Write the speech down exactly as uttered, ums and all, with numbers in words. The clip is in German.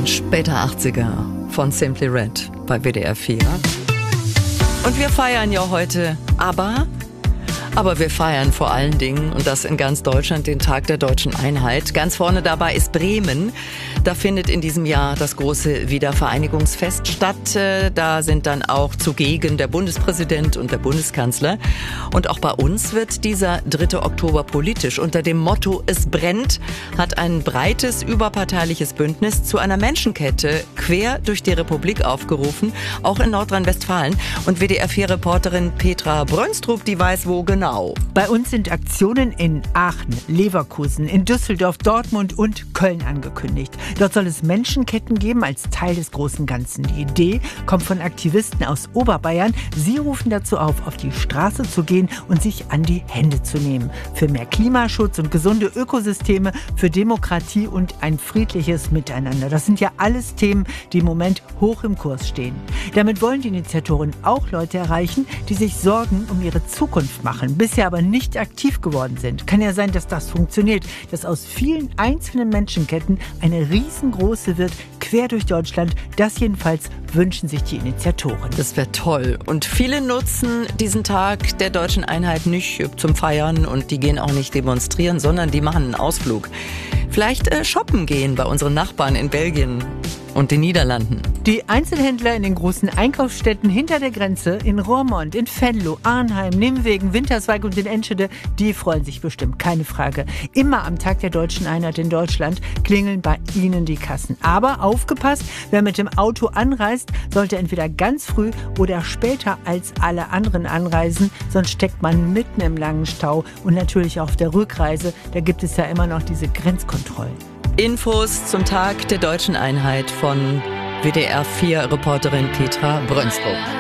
Ein später achtziger von Simply Red bei W D R vier. Und wir feiern ja heute ABBA, aber wir feiern vor allen Dingen, und das in ganz Deutschland, den Tag der deutschen Einheit. Ganz vorne dabei ist Bremen. Da findet in diesem Jahr das große Wiedervereinigungsfest statt. Da sind dann auch zugegen der Bundespräsident und der Bundeskanzler. Und auch bei uns wird dieser dritte Oktober politisch. Unter dem Motto "Es brennt" hat ein breites überparteiliches Bündnis zu einer Menschenkette quer durch die Republik aufgerufen, auch in Nordrhein-Westfalen. Und W D R vier Reporterin Petra Brönstrup, die weiß wo genau. Bei uns sind Aktionen in Aachen, Leverkusen, in Düsseldorf, Dortmund und Köln angekündigt. Dort soll es Menschenketten geben als Teil des großen Ganzen. Die Idee kommt von Aktivisten aus Oberbayern. Sie rufen dazu auf, auf die Straße zu gehen und sich an die Hände zu nehmen. Für mehr Klimaschutz und gesunde Ökosysteme, für Demokratie und ein friedliches Miteinander. Das sind ja alles Themen, die im Moment hoch im Kurs stehen. Damit wollen die Initiatoren auch Leute erreichen, die sich Sorgen um ihre Zukunft machen, bisher aber nicht aktiv geworden sind. Kann ja sein, dass das funktioniert, dass aus vielen einzelnen Menschenketten eine riesengroße wird, quer durch Deutschland. Das jedenfalls wünschen sich die Initiatoren. Das wäre toll. Und viele nutzen diesen Tag der deutschen Einheit nicht zum Feiern und die gehen auch nicht demonstrieren, sondern die machen einen Ausflug. Vielleicht äh, shoppen gehen bei unseren Nachbarn in Belgien und den Niederlanden. Die Einzelhändler in den großen Einkaufsstädten hinter der Grenze, in Roermond, in Venlo, Arnheim, Nimwegen, Winterswijk und in Enschede, die freuen sich bestimmt, keine Frage. Immer am Tag der deutschen Einheit in Deutschland klingeln bei ihnen die Kassen. Aber aufgepasst, wer mit dem Auto anreist, sollte entweder ganz früh oder später als alle anderen anreisen, sonst steckt man mitten im langen Stau. Und natürlich auch auf der Rückreise, da gibt es ja immer noch diese Grenzkontrollen. Infos zum Tag der deutschen Einheit von W D R vier Reporterin Petra Brönstrup.